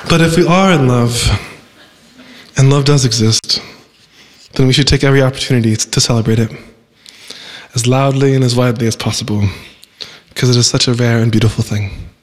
But if we are in love, and love does exist, then we should take every opportunity to celebrate it as loudly and as widely as possible, because it is such a rare and beautiful thing.